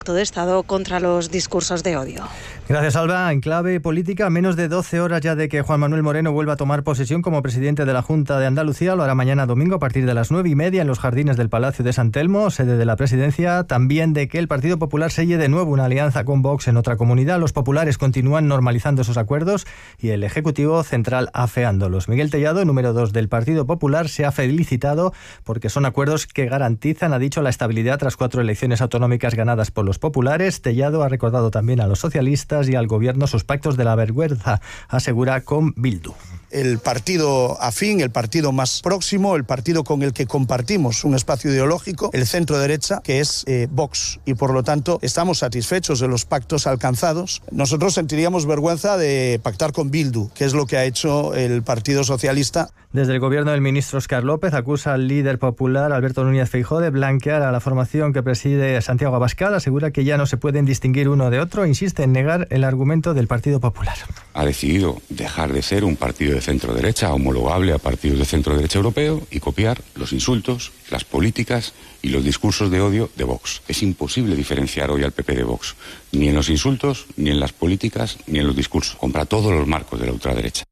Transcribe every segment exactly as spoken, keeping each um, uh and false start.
de Estado contra los discursos de odio. Gracias, Alba. En clave política, a menos de doce horas ya de que Juan Manuel Moreno vuelva a tomar posesión como presidente de la Junta de Andalucía, lo hará mañana domingo a partir de las nueve y media en los jardines del Palacio de San Telmo, sede de la presidencia. También de que el Partido Popular selle de nuevo una alianza con Vox en otra comunidad. Los populares continúan normalizando sus acuerdos y el Ejecutivo Central afeándolos. Miguel Tellado, número dos del Partido Popular, se ha felicitado porque son acuerdos que garantizan, ha dicho, la estabilidad tras cuatro elecciones autonómicas ganadas por los populares. Tellado ha recordado también a los socialistas y al gobierno sus pactos de la vergüenza, asegura, con Bildu. El partido afín, el partido más próximo, el partido con el que compartimos un espacio ideológico, el centro derecha, que es eh, Vox, y por lo tanto estamos satisfechos de los pactos alcanzados. Nosotros sentiríamos vergüenza de pactar con Bildu, que es lo que ha hecho el Partido Socialista. Desde el gobierno del ministro Óscar López acusa al líder popular Alberto Núñez Feijóo de blanquear a la formación que preside Santiago Abascal. Asegura que ya no se pueden distinguir uno de otro. Insiste en negar el argumento del Partido Popular. Ha decidido dejar de ser un partido de centro-derecha homologable a partidos de centro-derecha europeo y copiar los insultos, las políticas y los discursos de odio de Vox. Es imposible diferenciar hoy al P P de Vox, ni en los insultos, ni en las políticas, ni en los discursos. Compra todos los marcos de la ultraderecha.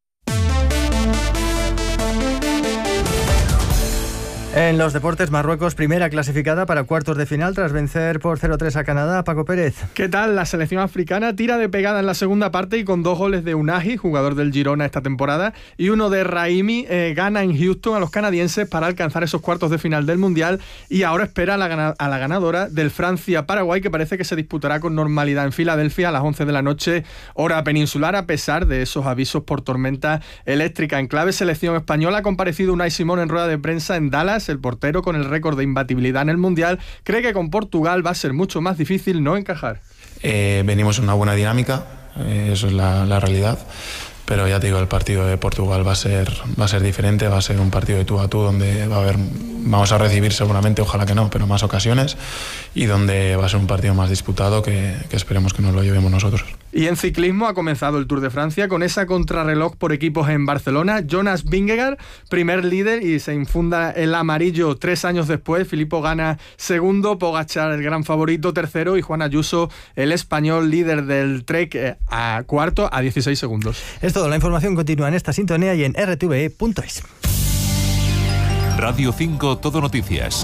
En los deportes, Marruecos, primera clasificada para cuartos de final tras vencer por cero tres a Canadá. Paco Pérez. ¿Qué tal? La selección africana tira de pegada en la segunda parte y con dos goles de Unahi, jugador del Girona esta temporada, y uno de Raimi, eh, gana en Houston a los canadienses para alcanzar esos cuartos de final del Mundial, y ahora espera a la, gana- a la ganadora del Francia-Paraguay, que parece que se disputará con normalidad en Filadelfia a las once de la noche, hora peninsular, a pesar de esos avisos por tormenta eléctrica. En clave selección española ha comparecido Unai Simón en rueda de prensa en Dallas. El portero, con el récord de imbatibilidad en el Mundial, cree que con Portugal va a ser mucho más difícil no encajar. Eh, venimos en una buena dinámica, eh, eso es la, la realidad, pero ya te digo, el partido de Portugal va a ser va a ser diferente, va a ser un partido de tú a tú donde va a haber, vamos a recibir seguramente, ojalá que no, pero más ocasiones, y donde va a ser un partido más disputado que, que esperemos que nos lo llevemos nosotros. Y en ciclismo ha comenzado el Tour de Francia con esa contrarreloj por equipos en Barcelona. Jonas Vingegaard, primer líder, y se infunda el amarillo tres años después. Filippo gana segundo, Pogačar el gran favorito tercero y Juan Ayuso, el español líder del Trek, a cuarto a dieciséis segundos. Es todo, la información continúa en esta sintonía y en r t v e punto es. Radio cinco Todo Noticias.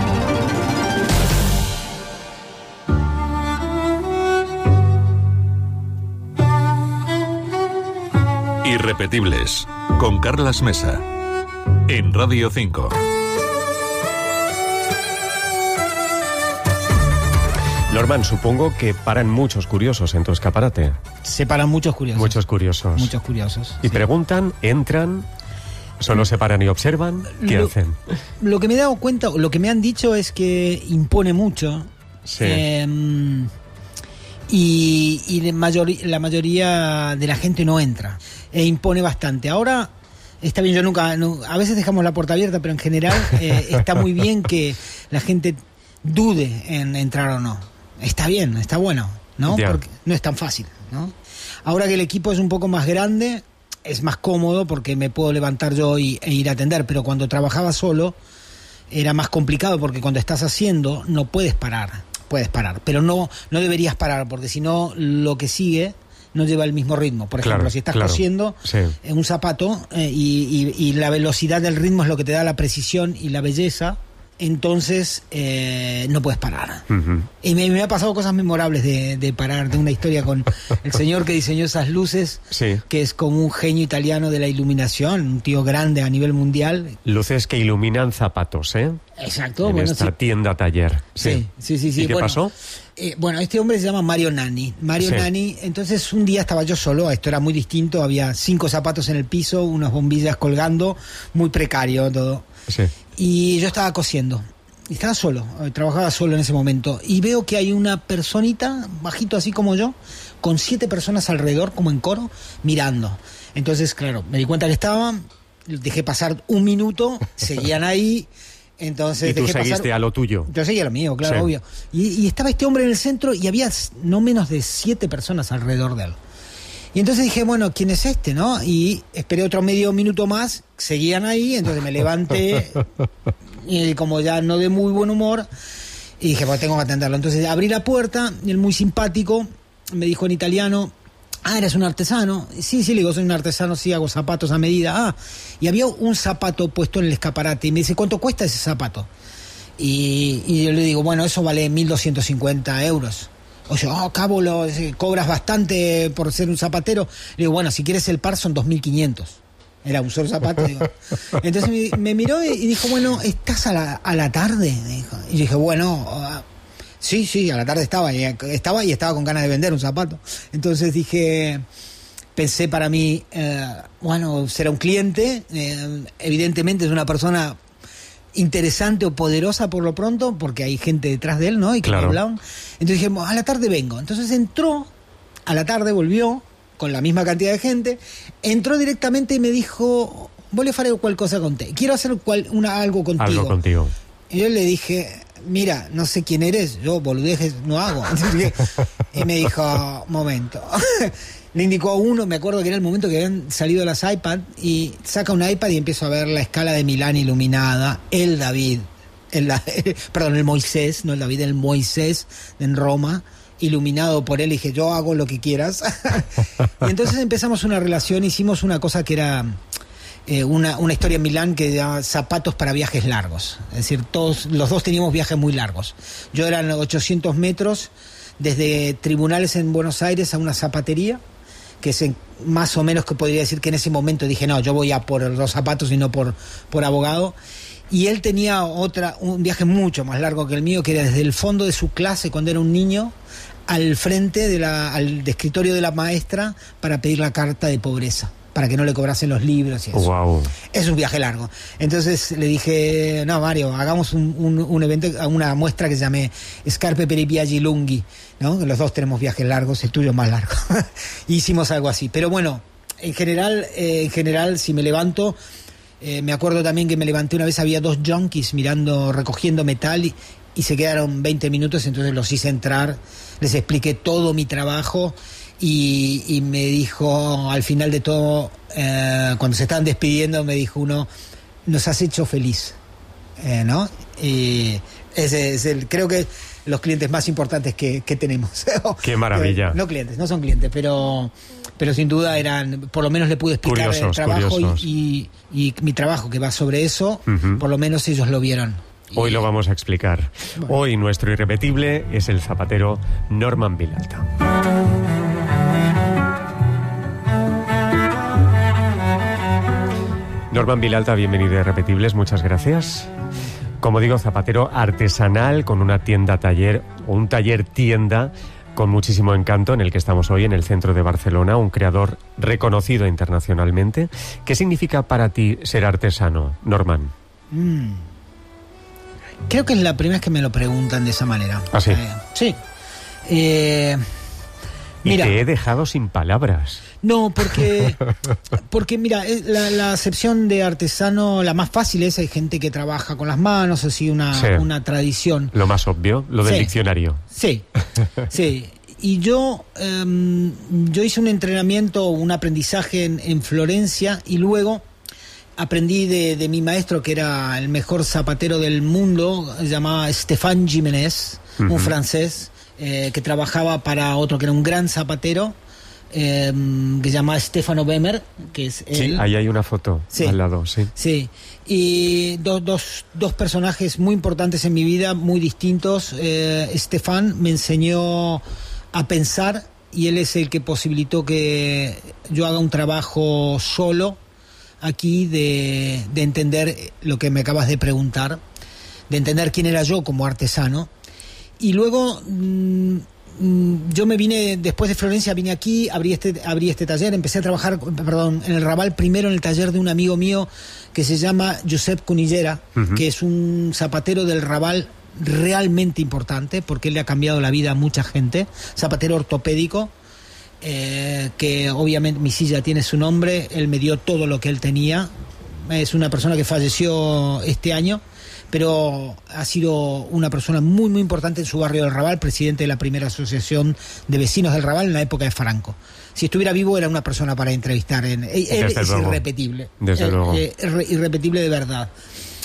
Irrepetibles, con Carlas Mesa, en Radio cinco. Norman, supongo que paran muchos curiosos en tu escaparate. Se paran muchos curiosos. Muchos curiosos. Muchos curiosos. Y sí. Preguntan, entran, solo se paran y observan. ¿Qué lo, hacen? Lo que me he dado cuenta, lo que me han dicho es que impone mucho. Sí. Eh, y y de mayor, la mayoría de la gente no entra. E impone bastante. Ahora, está bien, yo nunca... No, a veces dejamos la puerta abierta, pero en general eh, está muy bien que la gente dude en entrar o no. Está bien, está bueno, ¿no? Ya. Porque no es tan fácil, ¿no? Ahora que el equipo es un poco más grande, es más cómodo porque me puedo levantar yo y, e ir a atender, pero cuando trabajaba solo era más complicado porque cuando estás haciendo no puedes parar, puedes parar, pero no, no deberías parar porque si no lo que sigue no lleva el mismo ritmo. Por ejemplo, Claro, si estás claro. cosiendo Sí. en un zapato eh, y, y, y la velocidad del ritmo es lo que te da la precisión y la belleza, entonces eh, no puedes parar. Uh-huh. Y me, me ha pasado cosas memorables de, de parar, de una historia con el señor que diseñó esas luces, Sí. que es como un genio italiano de la iluminación, un tío grande a nivel mundial. Luces que iluminan zapatos, ¿eh? Exacto. En bueno, esta sí. tienda taller. Sí, sí, sí, sí. ¿Y qué Bueno, pasó? Eh, bueno, este hombre se llama Mario Nani. Mario Sí. Nani, entonces un día estaba yo solo, esto era muy distinto, había cinco zapatos en el piso, unas bombillas colgando, muy precario todo. Sí. Y yo estaba cosiendo. Y estaba solo, eh, trabajaba solo en ese momento. Y veo que hay una personita, bajito así como yo, con siete personas alrededor, como en coro, mirando. Entonces, claro, me di cuenta que estaban, dejé pasar un minuto, seguían ahí. Entonces Y tú dejé seguiste pasar... a lo tuyo. Yo seguía a lo mío, claro, Sí. obvio. Y, y estaba este hombre en el centro y había no menos de siete personas alrededor de él. Y entonces dije, bueno, ¿quién es este, no? Y esperé otro medio minuto más, seguían ahí, entonces me levanté, y como ya no de muy buen humor, Y dije, pues tengo que atenderlo. Entonces abrí la puerta y él, muy simpático, me dijo en italiano, ah, ¿eres un artesano? Sí, sí, le digo, soy un artesano, sí, hago zapatos a medida. Ah, y había un zapato puesto en el escaparate y me dice, ¿cuánto cuesta ese zapato? Y, y yo le digo, bueno, eso vale mil doscientos cincuenta euros. O yo, oh, cabo, lo, cobras bastante por ser un zapatero. Le digo, bueno, si quieres el par son dos mil quinientos. Era un solo zapato, digo. Entonces me, me miró y dijo, bueno, ¿estás a la, a la tarde? Me dijo. Y yo dije, bueno, uh, sí, sí, a la tarde estaba y, estaba y estaba con ganas de vender un zapato. Entonces dije, pensé para mí, uh, bueno, será un cliente, eh, evidentemente es una persona interesante o poderosa por lo pronto, porque hay gente detrás de él, ¿no? Y que claro. me hablaban. Entonces dije, a la tarde vengo. Entonces entró, a la tarde volvió, con la misma cantidad de gente, entró directamente y me dijo, voglio fare qualcosa con te, quiero hacer cual, una, algo contigo. Algo contigo. Y yo le dije, mira, no sé quién eres, yo boludejes no hago. Y me dijo, momento. Le indicó a uno, me acuerdo que era el momento que habían salido las iPad, y saca un iPad y empiezo a ver la escala de Milán iluminada, el David, el, perdón, el Moisés, no el David, el Moisés en Roma, iluminado por él. Y dije, yo hago lo que quieras. Y entonces empezamos una relación, hicimos una cosa que era eh, una, una historia en Milán que era zapatos para viajes largos. Es decir, todos los dos teníamos viajes muy largos. Yo eran ochocientos metros desde tribunales en Buenos Aires a una zapatería, que es en, más o menos que podría decir que en ese momento dije, no, yo voy a por los zapatos y no por, por abogado. Y él tenía otra, un viaje mucho más largo que el mío, que era desde el fondo de su clase cuando era un niño al frente de la, al de escritorio de la maestra para pedir la carta de pobreza, para que no le cobrasen los libros y eso. Wow. Es un viaje largo. Entonces le dije, no, Mario, hagamos un, un, un evento, una muestra que se llame Scarpe per i viaggi lunghi, ¿no? Los dos tenemos viajes largos, el tuyo es más largo. Hicimos algo así. Pero bueno, en general, eh, en general, si me levanto, eh, me acuerdo también que me levanté una vez, había dos junkies mirando, recogiendo metal, y, y se quedaron veinte minutos, entonces los hice entrar, les expliqué todo mi trabajo. Y, y me dijo, al final de todo, eh, cuando se estaban despidiendo, me dijo uno, nos has hecho feliz, eh, ¿no? Y ese es el, creo que los clientes más importantes que, que tenemos. ¡Qué maravilla! Eh, no clientes, no son clientes, pero, pero sin duda eran, por lo menos le pude explicar curiosos, el trabajo y, y, y mi trabajo que va sobre eso, uh-huh. Por lo menos ellos lo vieron. Hoy lo vamos a explicar. Bueno. Hoy nuestro irrepetible es el zapatero Norman Vilalta. Norman Vilalta, bienvenido a Irrepetibles, muchas gracias. Como digo, zapatero artesanal con una tienda-taller, o un taller-tienda con muchísimo encanto, en el que estamos hoy en el centro de Barcelona, un creador reconocido internacionalmente. ¿Qué significa para ti ser artesano, Norman? Mm. Creo que es la primera vez que me lo preguntan de esa manera. ¿Ah, sí? Eh, sí. Eh... Mira, y te he dejado sin palabras. No, porque, porque mira, la, la acepción de artesano, la más fácil es, hay gente que trabaja con las manos, así una, sí. una tradición. Lo más obvio, lo del sí. diccionario. Sí, sí. Y yo, um, yo hice un entrenamiento, un aprendizaje en, en Florencia, y luego aprendí de, de mi maestro, que era el mejor zapatero del mundo, se llamaba Stéphane Jiménez, uh-huh. un francés, Eh, que trabajaba para otro que era un gran zapatero, eh, que se llama Stefano Bemer, que es él. Sí, ahí hay una foto sí, al lado, sí. Sí, y dos, dos, dos personajes muy importantes en mi vida, muy distintos. Eh, Stefan me enseñó a pensar, y él es el que posibilitó que yo haga un trabajo solo aquí, de, de entender lo que me acabas de preguntar, de entender quién era yo como artesano. Y luego mmm, yo me vine, después de Florencia vine aquí, abrí este, abrí este taller, empecé a trabajar, perdón, en el Raval, primero en el taller de un amigo mío que se llama Josep Cunillera, uh-huh. que es un zapatero del Raval realmente importante, porque él le ha cambiado la vida a mucha gente, zapatero ortopédico, eh, que obviamente mi silla tiene su nombre, él me dio todo lo que él tenía, es una persona que falleció este año, pero ha sido una persona muy muy importante en su barrio del Raval, presidente de la primera asociación de vecinos del Raval en la época de Franco. Si estuviera vivo era una persona para entrevistar. En, él él es luego. irrepetible. Desde él, luego. Eh, irrepetible de verdad.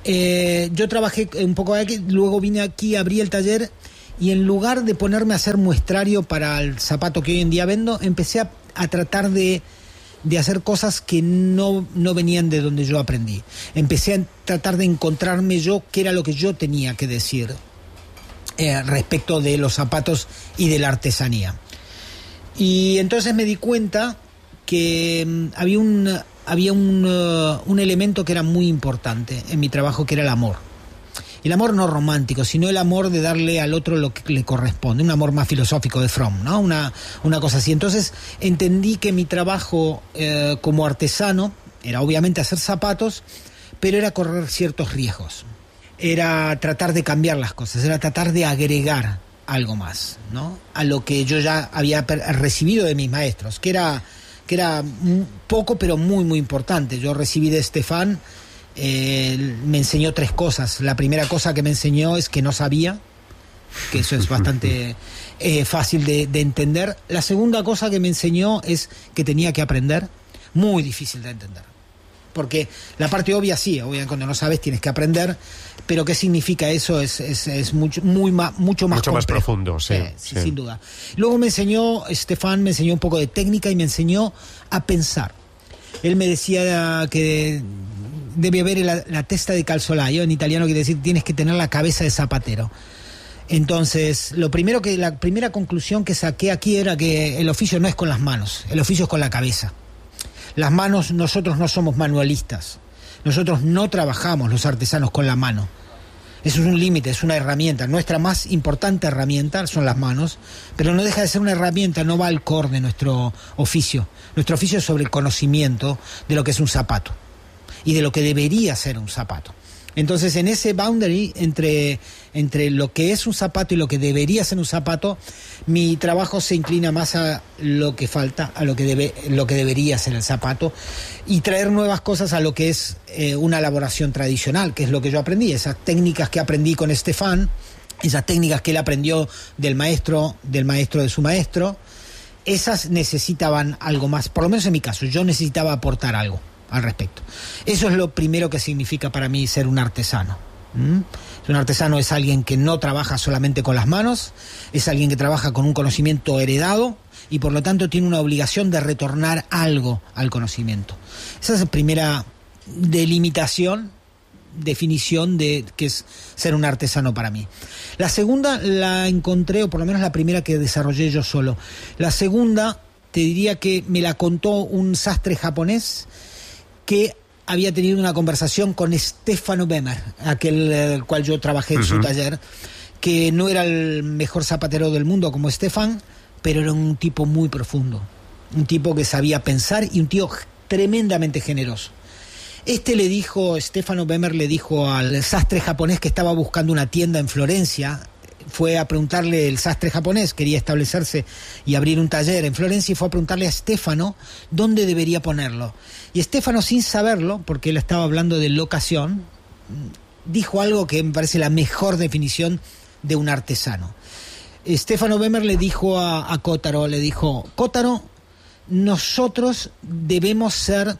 Eh, yo trabajé un poco aquí, luego vine aquí, abrí el taller y en lugar de ponerme a hacer muestrario para el zapato que hoy en día vendo, empecé a, a tratar de, de hacer cosas que no, no venían de donde yo aprendí. Empecé a tratar de encontrarme yo qué era lo que yo tenía que decir eh, respecto de los zapatos y de la artesanía. Y entonces me di cuenta que um, había un... había un, uh, un elemento que era muy importante en mi trabajo, que era el amor. El amor no romántico, sino el amor de darle al otro lo que le corresponde, un amor más filosófico de Fromm, ¿no? Una, una cosa así. Entonces entendí que mi trabajo eh, como artesano era obviamente hacer zapatos, pero era correr ciertos riesgos. Era tratar de cambiar las cosas, era tratar de agregar algo más, ¿no? A lo que yo ya había recibido de mis maestros, que era... que era poco pero muy muy importante. Yo recibí de Stefan, eh, me enseñó tres cosas. La primera cosa que me enseñó es que no sabía, que eso es bastante eh, fácil de, de entender. La segunda cosa que me enseñó es que tenía que aprender, muy difícil de entender. Porque la parte obvia sí, obviamente cuando no sabes tienes que aprender, pero ¿qué significa eso? Es, es, es mucho, muy ma, mucho más mucho complejo. más profundo, sí, Eh, sí, sí. sin duda. Luego me enseñó, Stefan me enseñó un poco de técnica y me enseñó a pensar. Él me decía que debe haber la, la testa de calzolaio, en italiano quiere decir tienes que tener la cabeza de zapatero. Entonces, lo primero que, la primera conclusión que saqué aquí era que el oficio no es con las manos, el oficio es con la cabeza. Las manos, nosotros no somos manualistas. Nosotros no trabajamos los artesanos con la mano. Eso es un límite, es una herramienta. Nuestra más importante herramienta son las manos, pero no deja de ser una herramienta, no va al core de nuestro oficio. Nuestro oficio es sobre el conocimiento de lo que es un zapato y de lo que debería ser un zapato. Entonces, en ese boundary entre, entre lo que es un zapato y lo que debería ser un zapato, mi trabajo se inclina más a lo que falta, a lo que, debe, lo que debería ser el zapato, y traer nuevas cosas a lo que es eh, una elaboración tradicional, que es lo que yo aprendí, esas técnicas que aprendí con Stefan, esas técnicas que él aprendió del maestro, del maestro de su maestro, esas necesitaban algo más, por lo menos en mi caso, yo necesitaba aportar algo al respecto. Eso es lo primero que significa para mí ser un artesano. ¿Mm? Un artesano es alguien que no trabaja solamente con las manos, es alguien que trabaja con un conocimiento heredado y por lo tanto tiene una obligación de retornar algo al conocimiento. Esa es la primera delimitación, definición de qué es ser un artesano para mí. La segunda la encontré, o por lo menos la primera que desarrollé yo solo. La segunda te diría que me la contó un sastre japonés que había tenido una conversación con Stefano Bemer, aquel el cual yo trabajé en uh-huh. su taller, que no era el mejor zapatero del mundo como Stefan, pero era un tipo muy profundo, un tipo que sabía pensar y un tío tremendamente generoso. Este le dijo, Stefano Bemer le dijo al sastre japonés que estaba buscando una tienda en Florencia, fue a preguntarle, el sastre japonés quería establecerse y abrir un taller en Florencia, y fue a preguntarle a Stefano dónde debería ponerlo. Y Stefano, sin saberlo, porque él estaba hablando de locación, dijo algo que me parece la mejor definición de un artesano. Stefano Bemer le dijo a, a Kotaro, le dijo, Kotaro, nosotros debemos ser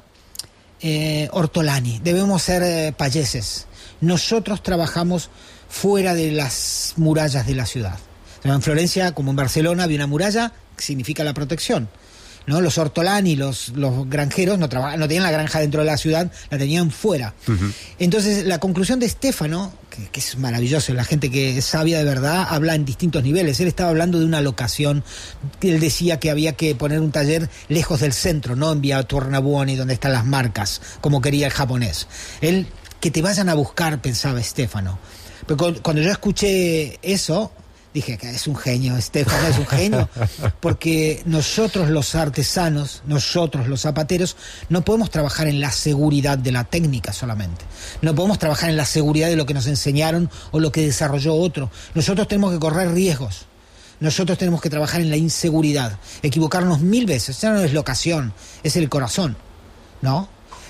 eh, ortolani, debemos ser eh, payeses. Nosotros trabajamos fuera de las murallas de la ciudad. En Florencia, como en Barcelona, había una muralla que significa la protección, ¿no? Los ortolani, los, los granjeros, no, traba, no tenían la granja dentro de la ciudad, la tenían fuera. Uh-huh. Entonces, la conclusión de Stefano, que, que es maravilloso, la gente que es sabia de verdad, habla en distintos niveles. Él estaba hablando de una locación, él decía que había que poner un taller lejos del centro, no en Via Tornabuoni, donde están las marcas, como quería el japonés. Él, que te vayan a buscar, pensaba Stefano. Pero cuando yo escuché eso, dije que es un genio, Stefano es un genio, porque nosotros los artesanos, nosotros los zapateros, no podemos trabajar en la seguridad de la técnica solamente, no podemos trabajar en la seguridad de lo que nos enseñaron o lo que desarrolló otro. Nosotros tenemos que correr riesgos, nosotros tenemos que trabajar en la inseguridad, equivocarnos mil veces. Ya no es locación, es el corazón, ¿no?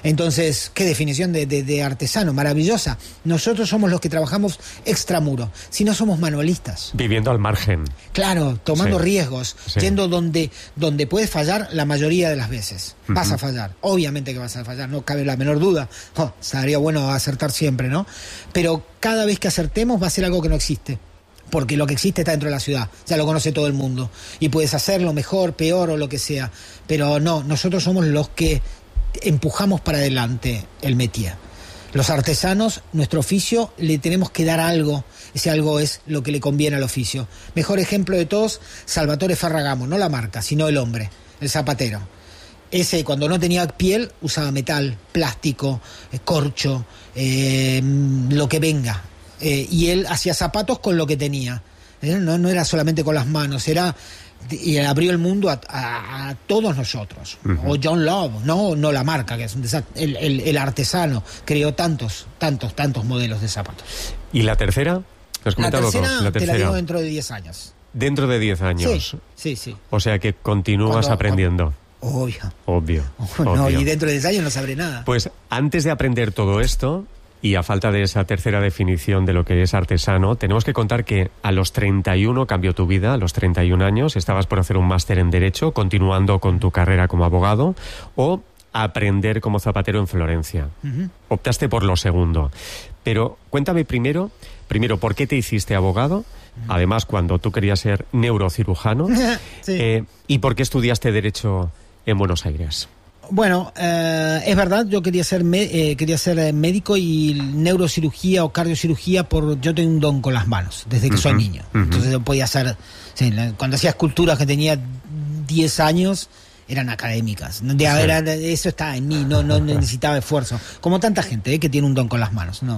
Entonces, qué definición de, de, de artesano, maravillosa. Nosotros somos los que trabajamos extramuro, si no somos manualistas. Viviendo al margen. Claro, tomando sí. riesgos, sí. yendo donde, donde puedes fallar la mayoría de las veces. Uh-huh. Vas a fallar, obviamente que vas a fallar, no cabe la menor duda. Oh, sería bueno acertar siempre, ¿no? Pero cada vez que acertemos va a ser algo que no existe. Porque lo que existe está dentro de la ciudad, ya lo conoce todo el mundo. Y puedes hacerlo mejor, peor o lo que sea. Pero no, nosotros somos los que empujamos para adelante el métier. Los artesanos, nuestro oficio, le tenemos que dar algo. Ese algo es lo que le conviene al oficio. Mejor ejemplo de todos, Salvatore Ferragamo, no la marca, sino el hombre, el zapatero. Ese, cuando no tenía piel, usaba metal, plástico, eh, corcho, eh, lo que venga. Eh, y él hacía zapatos con lo que tenía. Eh, no, no era solamente con las manos, era... y abrió el mundo a, a, a todos nosotros. Uh-huh. O John Love, no, no la marca, que es un desastre. El, el, el artesano creó tantos, tantos, tantos modelos de zapatos. ¿Y la tercera? ¿Has la tercera, la tercera te la digo dentro de diez años. Dentro de diez años. Sí, sí, sí. O sea que continúas Cuando, aprendiendo. Cuando, obvio. Obvio. Oh, no, obvio. Y dentro de diez años no sabré nada. Pues antes de aprender todo esto, y a falta de esa tercera definición de lo que es artesano, tenemos que contar que a los treinta y uno cambió tu vida, a los treinta y un años, estabas por hacer un máster en Derecho, continuando con tu carrera como abogado, o aprender como zapatero en Florencia. Uh-huh. Optaste por lo segundo. Pero cuéntame primero, primero, ¿por qué te hiciste abogado? Uh-huh. Además, cuando tú querías ser neurocirujano. sí. eh, ¿Y por qué estudiaste Derecho en Buenos Aires? Bueno, eh, es verdad, yo quería ser me, eh, quería ser médico y neurocirugía o cardiocirugía, por yo tengo un don con las manos desde que uh-huh, soy niño. Uh-huh. Entonces yo podía hacer, sí, cuando hacía esculturas que tenía diez años, eran académicas. De, sí. era, eso está en mí, no, no necesitaba esfuerzo. Como tanta gente eh, que tiene un don con las manos, ¿no?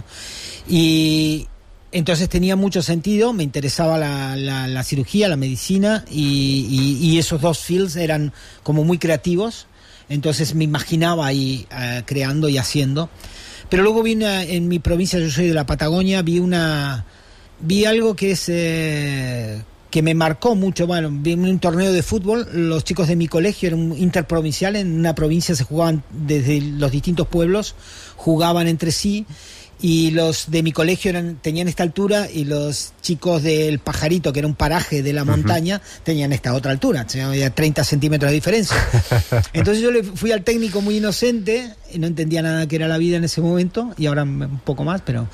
Y entonces tenía mucho sentido, me interesaba la, la, la cirugía, la medicina, y, y, y esos dos fields eran como muy creativos. Entonces me imaginaba ahí uh, creando y haciendo. Pero luego vi una, en mi provincia, yo soy de la Patagonia, vi una vi algo que es eh, que me marcó mucho. Bueno, vi un torneo de fútbol, los chicos de mi colegio, era un interprovincial, en una provincia se jugaban desde los distintos pueblos, jugaban entre sí. Y los de mi colegio eran, tenían esta altura, y los chicos del Pajarito, que era un paraje de la montaña, uh-huh. tenían esta otra altura, había treinta centímetros de diferencia. Entonces yo le fui al técnico muy inocente, no entendía nada que era la vida en ese momento, y ahora un poco más, pero...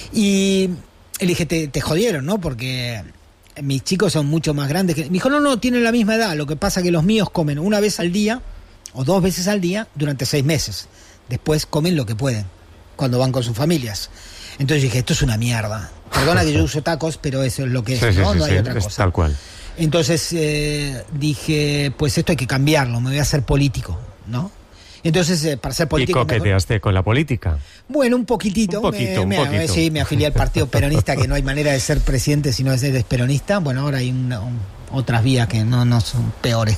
Y le dije, te, te jodieron, ¿no? Porque mis chicos son mucho más grandes que... Me dijo, no, no, tienen la misma edad, lo que pasa que los míos comen una vez al día, o dos veces al día, durante seis meses. Después comen lo que pueden cuando van con sus familias. Entonces dije, esto es una mierda. Perdona que yo uso tacos, pero eso es lo que es, sí, ¿no? Sí, no sí, hay otra es cosa. Tal cual. Entonces eh, dije, pues esto hay que cambiarlo, me voy a hacer político, ¿no? Entonces, eh, para ser político... ¿Y coqueteaste mejor... con la política? Bueno, un poquitito. Un poquito, me, un me, poquito. Sí, me afilié al Partido Peronista, que no hay manera de ser presidente si no es de peronista. Bueno, ahora hay una, un, otras vías que no, no son peores.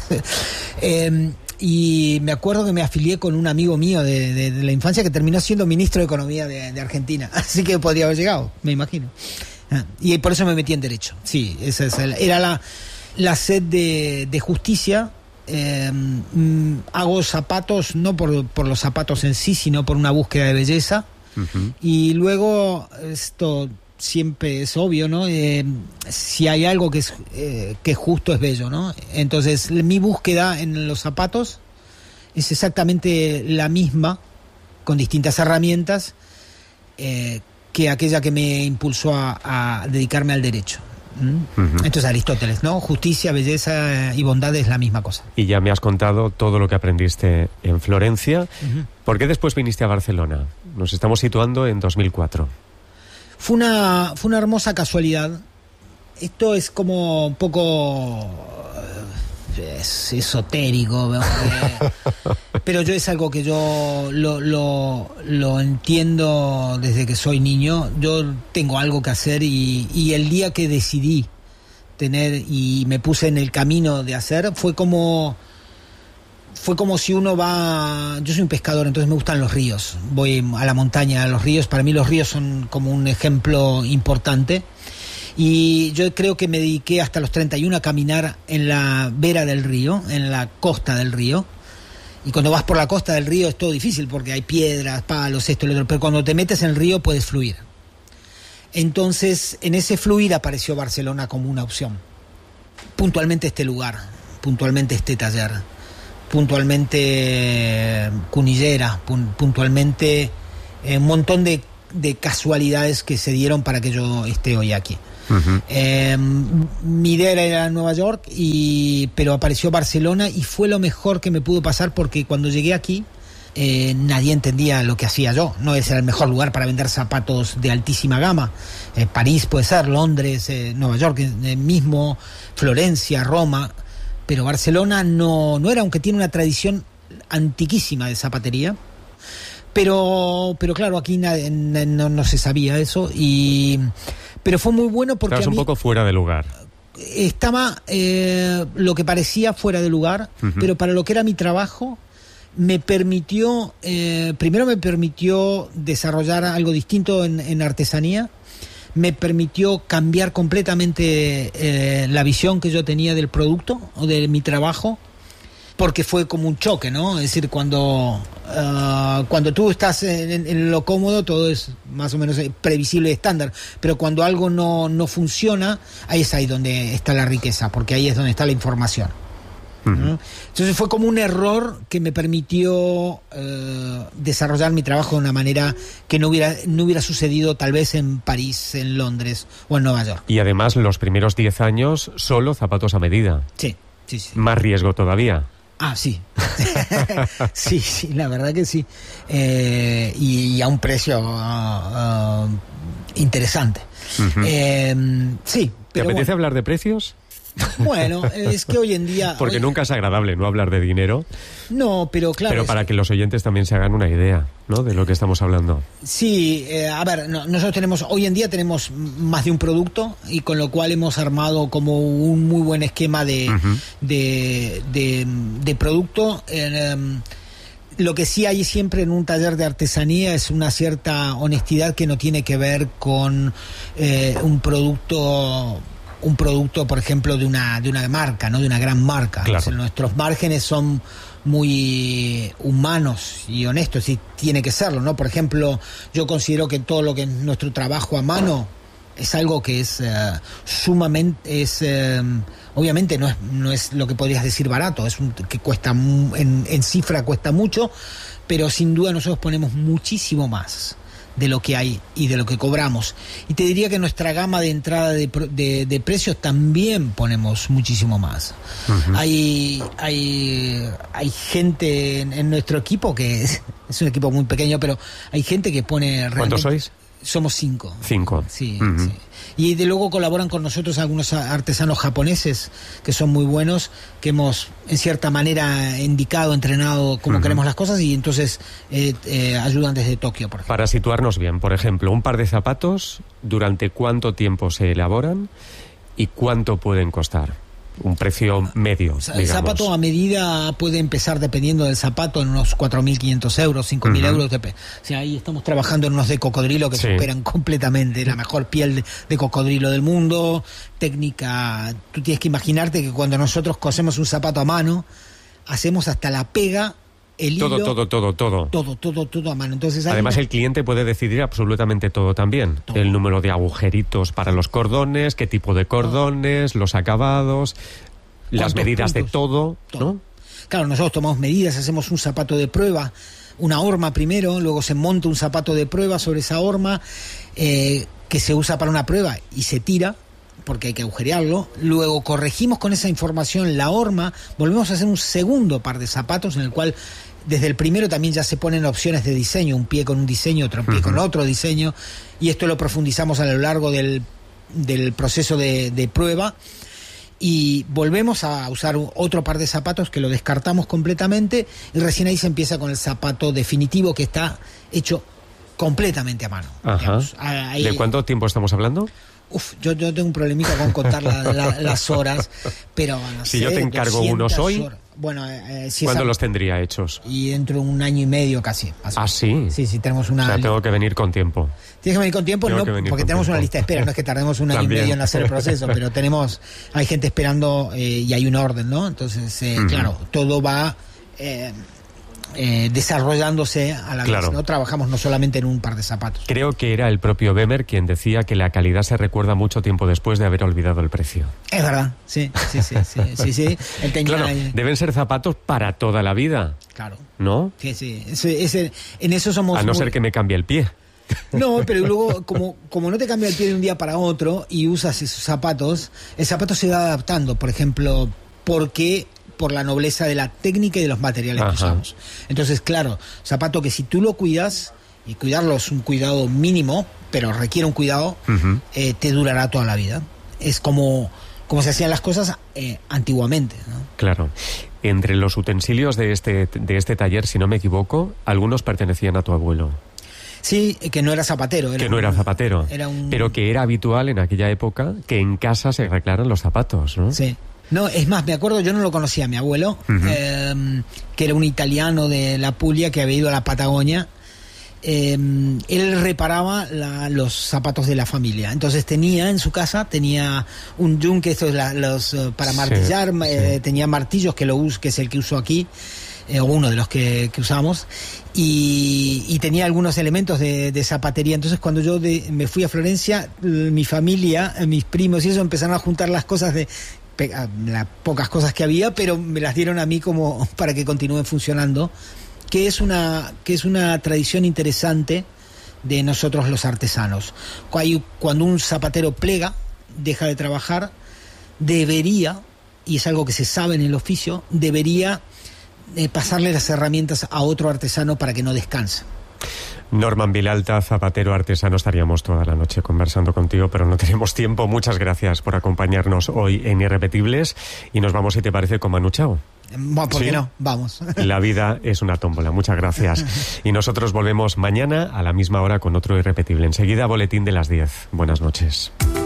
eh, Y me acuerdo que me afilié con un amigo mío de, de, de la infancia que terminó siendo ministro de Economía de, de Argentina. Así que podría haber llegado, me imagino. Ah, y por eso me metí en Derecho. Sí, esa es el, era la, la sed de, de justicia. Eh, mm, hago zapatos, no por, por los zapatos en sí, sino por una búsqueda de belleza. Uh-huh. Y luego, esto siempre es obvio, ¿no? Eh, si hay algo que es eh, que es justo, es bello, ¿no? Entonces mi búsqueda en los zapatos es exactamente la misma, con distintas herramientas, eh, que aquella que me impulsó a, a dedicarme al derecho. ¿Mm? Uh-huh. Entonces Aristóteles, ¿no? Justicia, belleza y bondad es la misma cosa. Y ya me has contado todo lo que aprendiste en Florencia. Uh-huh. ¿Por qué después viniste a Barcelona? Nos estamos situando en dos mil cuatro. Fue una, fue una hermosa casualidad. Esto es como un poco es esotérico, pero yo es algo que yo lo, lo, lo entiendo desde que soy niño. Yo tengo algo que hacer, y, y el día que decidí tener y me puse en el camino de hacer, fue como... Fue como si uno va... Yo soy un pescador, entonces me gustan los ríos. Voy a la montaña, a los ríos. Para mí los ríos son como un ejemplo importante. Y yo creo que me dediqué hasta los treinta y uno a caminar en la vera del río, en la costa del río. Y cuando vas por la costa del río es todo difícil porque hay piedras, palos, esto y lo otro, pero cuando te metes en el río puedes fluir. Entonces, en ese fluir apareció Barcelona como una opción. Puntualmente este lugar, puntualmente este taller, puntualmente Cunillera, puntualmente eh, un montón de, de casualidades que se dieron para que yo esté hoy aquí. Uh-huh. Eh, mi idea era Nueva York, y, pero apareció Barcelona y fue lo mejor que me pudo pasar porque cuando llegué aquí eh, nadie entendía lo que hacía yo. No es el mejor lugar para vender zapatos de altísima gama. Eh, París puede ser, Londres, eh, Nueva York eh, mismo, Florencia, Roma, pero Barcelona no, no era, aunque tiene una tradición antiquísima de zapatería. Pero, pero claro, aquí nadie, no, no se sabía eso, y pero fue muy bueno porque estabas un poco fuera de lugar. Estaba eh, lo que parecía fuera de lugar, uh-huh. pero para lo que era mi trabajo me permitió, eh, primero me permitió desarrollar algo distinto en, en artesanía, me permitió cambiar completamente eh, la visión que yo tenía del producto o de mi trabajo, porque fue como un choque, ¿no? Es decir, cuando uh, cuando tú estás en, en lo cómodo, todo es más o menos previsible y estándar, pero cuando algo no, no funciona, ahí es ahí donde está la riqueza, porque ahí es donde está la información. Uh-huh. Entonces fue como un error que me permitió uh, desarrollar mi trabajo de una manera que no hubiera, no hubiera sucedido tal vez en París, en Londres o en Nueva York. Y además los primeros diez años solo zapatos a medida. Sí, sí, sí. Más riesgo todavía. Ah, sí. sí, sí, la verdad que sí. Eh, y, y a un precio uh, uh, interesante. Uh-huh. Eh, sí. ¿Te apetece bueno. hablar de precios? Bueno, es que hoy en día... Porque hoy... nunca es agradable no hablar de dinero. No, pero claro... Pero para es... que los oyentes también se hagan una idea, ¿no?, de lo que estamos hablando. Sí, eh, a ver, no, nosotros tenemos... Hoy en día tenemos más de un producto, y con lo cual hemos armado como un muy buen esquema de, uh-huh. de, de, de producto. Eh, um, lo que sí hay siempre en un taller de artesanía es una cierta honestidad que no tiene que ver con eh, un producto... un producto, por ejemplo, de una de una marca, ¿no?, de una gran marca. Claro. O sea, nuestros márgenes son muy humanos y honestos, y tiene que serlo, ¿no? Por ejemplo, yo considero que todo lo que es nuestro trabajo a mano es algo que es uh, sumamente, es uh, obviamente no es no es lo que podrías decir barato, es un, que cuesta en, en cifra cuesta mucho, pero sin duda nosotros ponemos muchísimo más de lo que hay y de lo que cobramos. Y te diría que nuestra gama de entrada de, de, de precios también ponemos muchísimo más. Uh-huh. Hay, hay, hay gente en, en nuestro equipo que es, es un equipo muy pequeño, pero hay gente que pone realmente... ¿Cuántos sois? Somos cinco. Cinco. Sí, uh-huh. sí. Y de luego colaboran con nosotros algunos artesanos japoneses que son muy buenos, que hemos en cierta manera indicado, entrenado cómo uh-huh. queremos las cosas, y entonces eh, eh, ayudan desde Tokio, por ejemplo. Para situarnos bien, por ejemplo, un par de zapatos, ¿durante cuánto tiempo se elaboran y cuánto pueden costar? Un precio medio, digamos. El zapato a medida puede empezar, dependiendo del zapato, en unos cuatro mil quinientos euros, cinco mil uh-huh. euros. O sea, ahí estamos trabajando en unos de cocodrilo que sí. superan completamente la mejor piel de, de cocodrilo del mundo. Técnica, tú tienes que imaginarte que cuando nosotros cosemos un zapato a mano, hacemos hasta la pega, el todo, hilo... Todo, todo, todo, todo. Todo, todo, todo a mano. Entonces, además, una... el cliente puede decidir absolutamente todo también. Todo. El número de agujeritos para los cordones, qué tipo de cordones, todo. Los acabados, las medidas puntos? de todo, todo, ¿no? Claro, nosotros tomamos medidas, hacemos un zapato de prueba, una horma primero, luego se monta un zapato de prueba sobre esa horma, eh, que se usa para una prueba y se tira, porque hay que agujerearlo. Luego corregimos con esa información la horma, volvemos a hacer un segundo par de zapatos en el cual desde el primero también ya se ponen opciones de diseño, un pie con un diseño, otro pie uh-huh. con otro diseño, y esto lo profundizamos a lo largo del, del proceso de, de prueba, y volvemos a usar otro par de zapatos que lo descartamos completamente, y recién ahí se empieza con el zapato definitivo que está hecho completamente a mano. Ajá. Ahí... ¿De cuánto tiempo estamos hablando? Uf, yo, yo tengo un problemita con contar la, la, las horas, pero no si sé, yo te encargo unos hoy, horas. Bueno, eh, si ¿cuándo esa... los tendría hechos? Y dentro de un año y medio casi. ¿Ah, sí? Sí, sí, tenemos una... O sea, tengo que venir con tiempo. Tienes que venir con tiempo, no, porque tenemos tiempo. Una lista de espera, no es que tardemos un año y medio en hacer el proceso, pero tenemos, hay gente esperando eh, y hay un orden, ¿no? Entonces, eh, uh-huh. claro, todo va... Eh, eh, desarrollándose a la Claro. vez, ¿no? Trabajamos no solamente en un par de zapatos. Creo que era el propio Bemer quien decía que la calidad se recuerda mucho tiempo después de haber olvidado el precio. Es verdad, sí, sí, sí, sí, sí, sí. Él tenía Claro, ahí- deben ser zapatos para toda la vida, claro. ¿no? Sí, sí. Ese- ese- en eso somos A no muy- ser que me cambie el pie. No, pero luego, como, como no te cambia el pie de un día para otro y usas esos zapatos, el zapato se va adaptando, por ejemplo, porque por la nobleza de la técnica y de los materiales Ajá. que usamos. Entonces, claro, zapato que si tú lo cuidas, y cuidarlo es un cuidado mínimo, pero requiere un cuidado, Ujú. eh, te durará toda la vida. Es como, como se hacían las cosas eh, antiguamente, ¿no? Claro. Entre los utensilios de este, de este taller, si no me equivoco, algunos pertenecían a tu abuelo. Sí, que no era zapatero. Era Que no era un- zapatero, Era un... pero que era habitual en aquella época que en casa se arreglaran los zapatos, ¿no? Sí. No, es más, me acuerdo, yo no lo conocía, mi abuelo, Ujú. eh, que era un italiano de la Puglia que había ido a la Patagonia. Eh, él reparaba la- los zapatos de la familia. Entonces tenía en su casa, tenía un yunque, esto es la- los, eh, para Sí, martillar, eh, sí. tenía martillos que lo us, que es el que uso aquí, eh, o uno de los que, que usamos, y, y tenía algunos elementos de, de zapatería. Entonces cuando yo de- me fui a Florencia, l- mi familia, eh, mis primos y eso empezaron a juntar las cosas de pe- a- las pocas cosas que había, pero me las dieron a mí como para que continúen funcionando, que es una que es una tradición interesante de nosotros los artesanos. Cu- Cuando un zapatero plega, deja de trabajar, debería, y es algo que se sabe en el oficio, debería eh, pasarle las herramientas a otro artesano para que no descanse. Norman Vilalta, zapatero artesano, estaríamos toda la noche conversando contigo, pero no tenemos tiempo. Muchas gracias por acompañarnos hoy en Irrepetibles y nos vamos, si te parece, con Manu Chao. Bueno, ¿por ¿Sí? qué no? Vamos. La vida es una tómbola. Muchas gracias. Y nosotros volvemos mañana a la misma hora con otro Irrepetible. Enseguida, boletín de las diez. Buenas noches.